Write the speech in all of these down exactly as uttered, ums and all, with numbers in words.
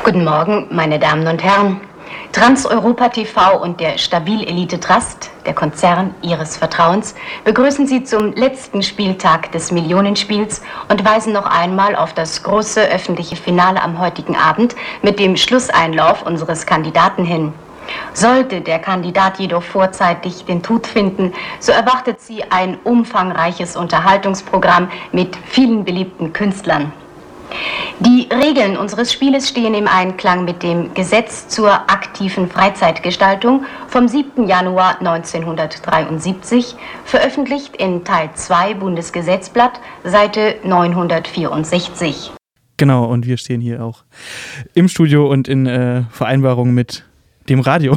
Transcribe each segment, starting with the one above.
Guten Morgen, meine Damen und Herren. Transeuropa T V und der Stabil Elite Trust, der Konzern Ihres Vertrauens, begrüßen Sie zum letzten Spieltag des Millionenspiels und weisen noch einmal auf das große öffentliche Finale am heutigen Abend mit dem Schlusseinlauf unseres Kandidaten hin. Sollte der Kandidat jedoch vorzeitig den Tod finden, so erwartet Sie ein umfangreiches Unterhaltungsprogramm mit vielen beliebten Künstlern. Die Regeln unseres Spieles stehen im Einklang mit dem Gesetz zur aktiven Freizeitgestaltung vom siebten Januar neunzehnhundertdreiundsiebzig, veröffentlicht in Teil zwei Bundesgesetzblatt, Seite neunhundertvierundsechzig. Genau, und wir stehen hier auch im Studio und in äh, Vereinbarung mit dem Radio.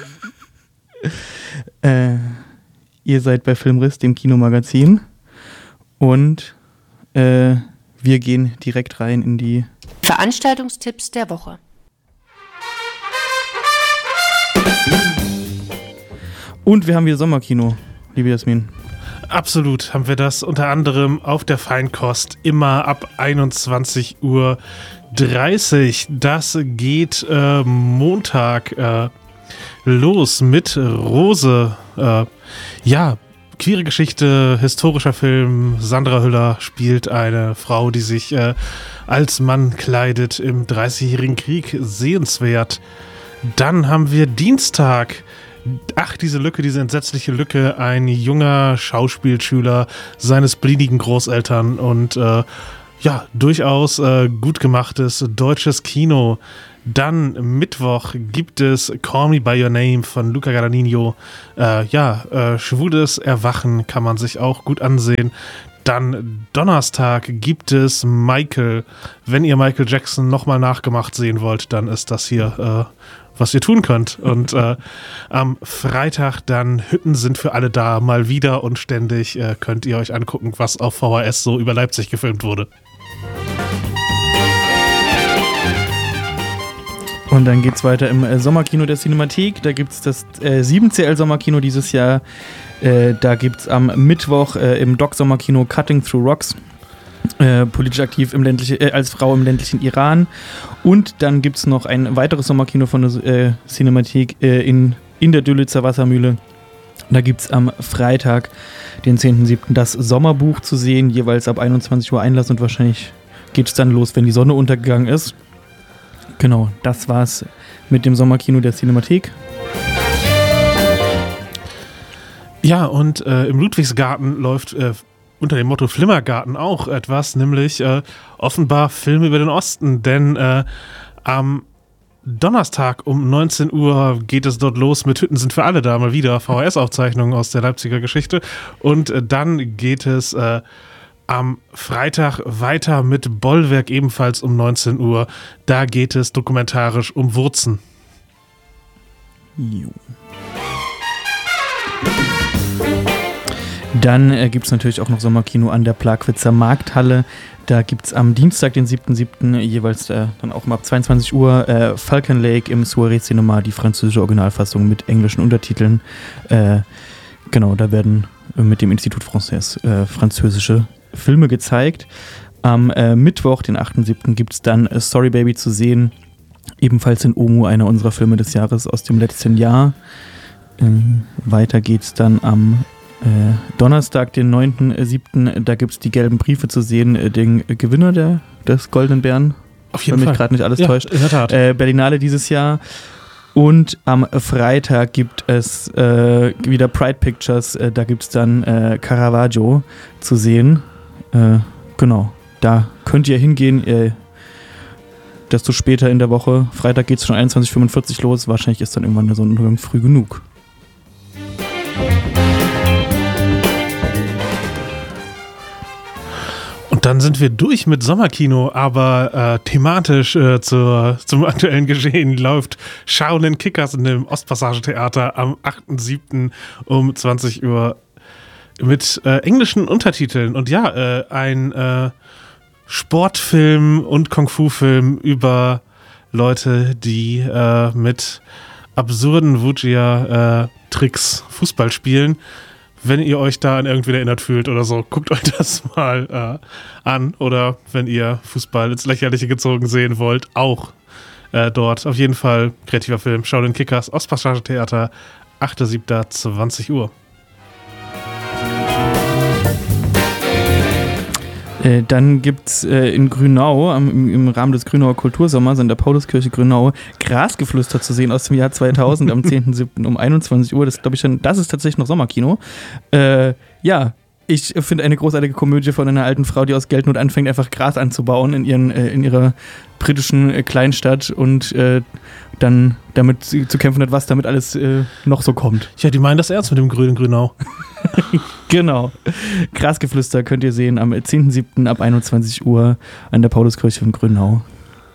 äh, ihr seid bei Filmriss, dem Kinomagazin, und äh, wir gehen direkt rein in die Veranstaltungstipps der Woche. Und wir haben wieder Sommerkino, liebe Jasmin. Absolut haben wir das, unter anderem auf der Feinkost, immer ab einundzwanzig Uhr dreißig. Das geht äh, Montag äh, los mit Rose. Äh, ja, queere Geschichte, historischer Film. Sandra Hüller spielt eine Frau, die sich äh, als Mann kleidet im dreißigjährigen Krieg. Sehenswert. Dann haben wir Dienstag. Ach, diese Lücke, diese entsetzliche Lücke. Ein junger Schauspielschüler seines blindigen Großeltern und äh, ja, durchaus äh, gut gemachtes deutsches Kino. Dann Mittwoch gibt es Call Me By Your Name von Luca Guadagnino. Äh, ja, äh, schwules Erwachen kann man sich auch gut ansehen. Dann Donnerstag gibt es Michael. Wenn ihr Michael Jackson nochmal nachgemacht sehen wollt, dann ist das hier, äh, was ihr tun könnt. Und äh, am Freitag dann Hütten sind für alle da. Mal wieder und ständig äh, könnt ihr euch angucken, was auf V H S so über Leipzig gefilmt wurde. Und dann geht's weiter im äh, Sommerkino der Cinemathek. Da gibt's das äh, sieben C L Sommerkino dieses Jahr. Äh, da gibt's am Mittwoch äh, im Doc Sommerkino Cutting Through Rocks. Äh, politisch aktiv im ländliche, äh, als Frau im ländlichen Iran. Und dann gibt's noch ein weiteres Sommerkino von der äh, Cinemathek äh, in, in der Dülitzer Wassermühle. Da gibt's am Freitag, den zehnten siebten das Sommerbuch zu sehen, jeweils ab einundzwanzig Uhr Einlass, und wahrscheinlich geht's dann los, wenn die Sonne untergegangen ist. Genau, das war's mit dem Sommerkino der Cinemathek. Ja, und äh, im Ludwigsgarten läuft äh, unter dem Motto Flimmergarten auch etwas, nämlich äh, offenbar Filme über den Osten, denn äh, am Donnerstag um neunzehn Uhr geht es dort los mit Hütten sind für alle da, mal wieder V H S-Aufzeichnungen aus der Leipziger Geschichte, und äh, dann geht es äh, am Freitag weiter mit Bollwerk, ebenfalls um neunzehn Uhr. Da geht es dokumentarisch um Wurzen. Jo. Dann äh, gibt es natürlich auch noch Sommerkino an der Plagwitzer Markthalle. Da gibt es am Dienstag, den siebten siebten jeweils äh, dann auch mal ab zweiundzwanzig Uhr äh, Falcon Lake im Soirée Cinema, die französische Originalfassung mit englischen Untertiteln. Äh, genau, da werden äh, mit dem Institut Français äh, französische Filme gezeigt. Am äh, Mittwoch, den achten siebten gibt es dann Sorry Baby zu sehen, ebenfalls in Omu, einer unserer Filme des Jahres aus dem letzten Jahr. Äh, weiter geht's dann am äh, Donnerstag, den neunten siebten Da gibt es die gelben Briefe zu sehen, äh, den Gewinner der, des Goldenen Bären. Auf jeden Fall. Wenn mich Fall. gerade nicht alles ja, täuscht. In der Tat. Äh, Berlinale dieses Jahr. Und am Freitag gibt es äh, wieder Pride Pictures. Äh, da gibt es dann äh, Caravaggio zu sehen. Äh, genau, da könnt ihr hingehen. Äh, desto später in der Woche. Freitag geht es schon einundzwanzig Uhr fünfundvierzig los. Wahrscheinlich ist dann irgendwann der Sonnenuntergang früh genug. Und dann sind wir durch mit Sommerkino, aber äh, thematisch äh, zur, zum aktuellen Geschehen läuft Shaolin Kickers in dem Ostpassage-Theater am achten siebten um zwanzig Uhr mit äh, englischen Untertiteln. Und ja, äh, ein äh, Sportfilm und Kung-Fu-Film über Leute, die äh, mit absurden Wuxia-Tricks äh, Fußball spielen. Wenn ihr euch da an irgendwen erinnert fühlt oder so, guckt euch das mal äh, an. Oder wenn ihr Fußball ins Lächerliche gezogen sehen wollt, auch äh, dort. Auf jeden Fall kreativer Film. Shaolin Kickers, Ostpassage Theater, achter siebter zwanzig Uhr. Äh, dann gibt es äh, in Grünau, am, im, im Rahmen des Grünauer Kultursommers in der Pauluskirche Grünau, Grasgeflüster zu sehen aus dem Jahr zweitausend am zehnten siebten um einundzwanzig Uhr. Das glaube ich schon, das ist tatsächlich noch Sommerkino. Äh, ja, ich finde eine großartige Komödie von einer alten Frau, die aus Geldnot anfängt, einfach Gras anzubauen in, ihren, äh, in ihrer britischen äh, Kleinstadt und äh, dann damit zu, zu kämpfen hat, was damit alles äh, noch so kommt. Ja, die meinen das ernst mit dem grünen Grünau. Genau. Grasgeflüster könnt ihr sehen am zehnten siebten ab einundzwanzig Uhr an der Pauluskirche in Grünau.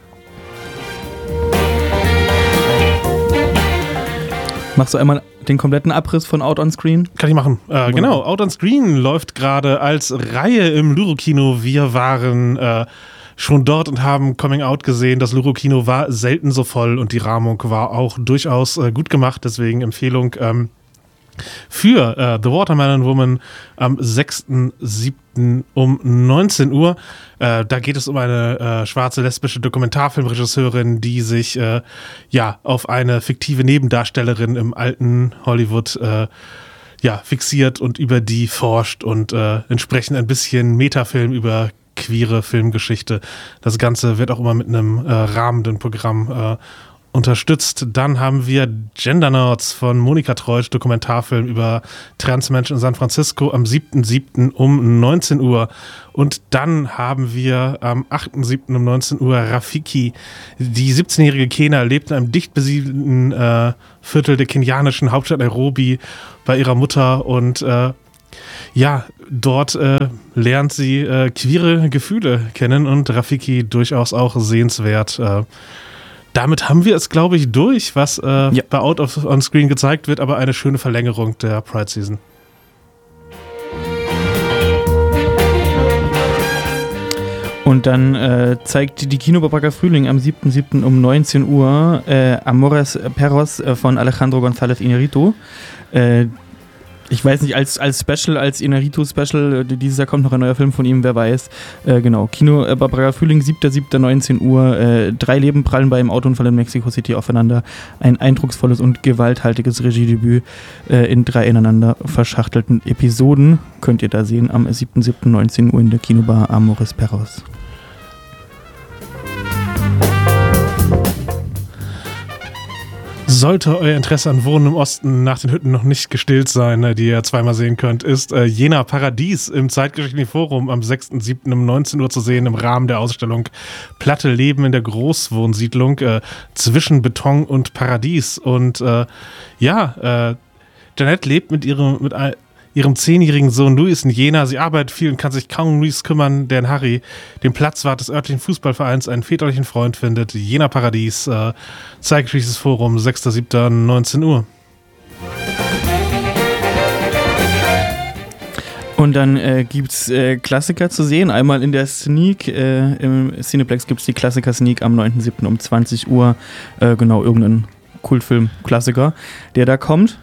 Machst du einmal den kompletten Abriss von Out on Screen? Kann ich machen. Äh, genau, Out on Screen läuft gerade als Reihe im Luro-Kino. Wir waren äh, schon dort und haben Coming Out gesehen. Das Luro-Kino war selten so voll und die Rahmung war auch durchaus äh, gut gemacht. Deswegen Empfehlung ähm, für äh, The Watermelon Woman am sechsten siebten um neunzehn Uhr. Äh, da geht es um eine äh, schwarze lesbische Dokumentarfilmregisseurin, die sich äh, ja auf eine fiktive Nebendarstellerin im alten Hollywood äh, ja, fixiert und über die forscht und äh, entsprechend ein bisschen Metafilm über queere Filmgeschichte. Das Ganze wird auch immer mit einem äh, rahmenden Programm äh, unterstützt. Dann haben wir Gendernauts von Monika Treusch, Dokumentarfilm über Transmenschen in San Francisco am siebten siebten um neunzehn Uhr. Und dann haben wir am achten siebten um neunzehn Uhr Rafiki. Die siebzehnjährige Kena lebt in einem dicht besiedelten äh, Viertel der kenianischen Hauptstadt Nairobi bei ihrer Mutter und äh, ja, dort äh, lernt sie äh, queere Gefühle kennen und Rafiki durchaus auch sehenswert. Äh, Damit haben wir es, glaube ich, durch, was äh, ja. bei Out of On Screen gezeigt wird, aber eine schöne Verlängerung der Pride Season. Und dann äh, zeigt die Kinobarbacker Frühling am siebten siebten um neunzehn Uhr äh, Amores Perros äh, von Alejandro González Iñárritu. Äh, Ich weiß nicht, als, als Special, als Iñárritu-Special, dieses Jahr kommt noch ein neuer Film von ihm, wer weiß. Äh, genau, Kino äh, Barbacker Frühling, siebten siebten neunzehn Uhr. Äh, drei Leben prallen bei einem Autounfall in Mexico City aufeinander. Ein eindrucksvolles und gewalthaltiges Regiedebüt äh, in drei ineinander verschachtelten Episoden. Könnt ihr da sehen am siebten siebten neunzehn Uhr in der Kinobar Amores Perros. Sollte euer Interesse an Wohnen im Osten nach den Hütten noch nicht gestillt sein, die ihr zweimal sehen könnt, ist äh, Jena Paradies im Zeitgeschichtlichen Forum am sechsten siebten um neunzehn Uhr zu sehen im Rahmen der Ausstellung Platte Leben in der Großwohnsiedlung äh, zwischen Beton und Paradies. Und äh, ja, äh, Janette lebt mit ihrem mit ein, ihrem zehnjährigen Sohn Luis in Jena. Sie arbeitet viel und kann sich kaum um Luis kümmern, der in Harry, dem Platzwart des örtlichen Fußballvereins, einen väterlichen Freund findet. Jena Paradies, äh, Zeitgeschichtliches Forum, sechsten siebten neunzehn Uhr. Und dann äh, gibt es äh, Klassiker zu sehen. Einmal in der Sneak, äh, im Cineplex gibt es die Klassiker-Sneak am neunten siebten um zwanzig Uhr. Äh, genau, irgendein Kultfilm-Klassiker, der da kommt.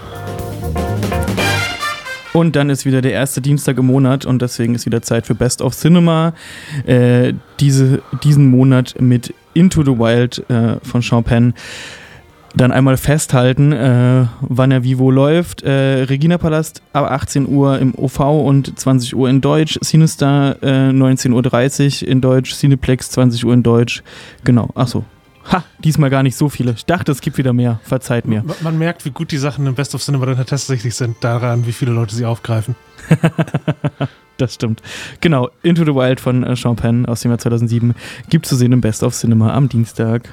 Und dann ist wieder der erste Dienstag im Monat und deswegen ist wieder Zeit für Best of Cinema. Äh, diese, diesen Monat mit Into the Wild äh, von Sean Penn. Dann einmal festhalten, äh, wann er wie wo läuft. Äh, Regina Palast ab achtzehn Uhr im O V und zwanzig Uhr in Deutsch. Cinestar äh, neunzehn Uhr dreißig in Deutsch. Cineplex zwanzig Uhr in Deutsch. Genau, achso. Ha, diesmal gar nicht so viele. Ich dachte, es gibt wieder mehr. Verzeiht mir. Man, man merkt, wie gut die Sachen im Best of Cinema dann tatsächlich sind, daran, wie viele Leute sie aufgreifen. Das stimmt. Genau, Into the Wild von äh, Sean Penn aus dem Jahr zweitausendsieben gibt es zu sehen im Best of Cinema am Dienstag.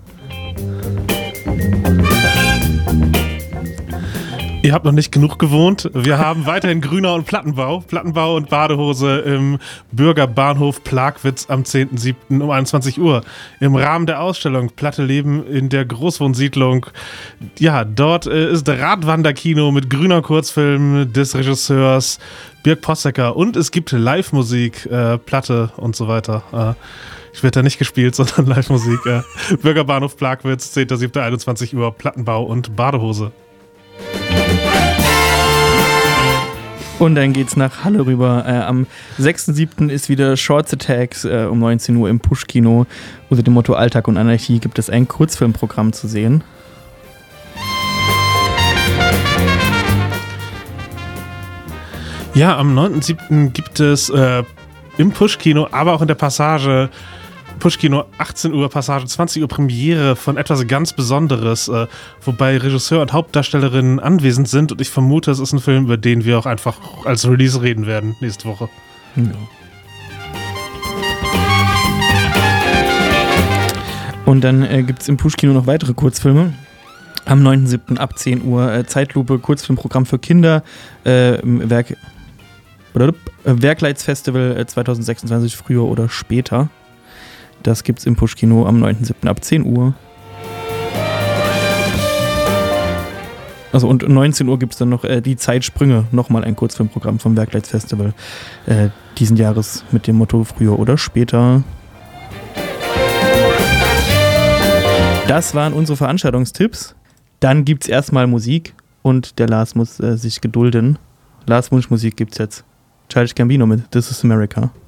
Ihr habt noch nicht genug gewohnt. Wir haben weiterhin Grünau und Plattenbau. Plattenbau und Badehose im Bürgerbahnhof Plagwitz am zehnten siebten um einundzwanzig Uhr. Im Rahmen der Ausstellung Platte Leben in der Großwohnsiedlung. Ja, dort äh, ist Radwanderkino mit grüner Kurzfilm des Regisseurs Birk Possecker. Und es gibt Live-Musik, äh, Platte und so weiter. Äh, Ich werde da nicht gespielt, sondern Live-Musik. Äh, Bürgerbahnhof Plagwitz, zehnten siebten einundzwanzig Uhr, Plattenbau und Badehose. Und dann geht's nach Halle rüber. Äh, am sechsten siebten ist wieder Shorts Attacks äh, um neunzehn Uhr im Push-Kino. Unter dem Motto Alltag und Anarchie gibt es ein Kurzfilmprogramm zu sehen. Ja, am neunten siebten gibt es äh, im Push-Kino, aber auch in der Passage Push-Kino achtzehn Uhr, Passage zwanzig Uhr Premiere von etwas ganz Besonderes, äh, wobei Regisseur und Hauptdarstellerinnen anwesend sind und ich vermute, es ist ein Film, über den wir auch einfach als Release reden werden nächste Woche. Ja. Und dann äh, gibt es im Push-Kino noch weitere Kurzfilme. Am neunten siebten ab zehn Uhr äh, Zeitlupe, Kurzfilmprogramm für Kinder, äh, im Werk, äh, Werkleitsfestival äh, zweitausendsechsundzwanzig, früher oder später. Das gibt's im Push-Kino am neunten siebten ab zehn Uhr. Also und um neunzehn Uhr gibt es dann noch äh, die Zeitsprünge, nochmal ein Kurzfilmprogramm vom Werkleitsfestival äh, diesen Jahres mit dem Motto früher oder später. Das waren unsere Veranstaltungstipps. Dann gibt's erstmal Musik und der Lars muss äh, sich gedulden. Lars Wunschmusik gibt's jetzt. Childish Gambino mit This is America.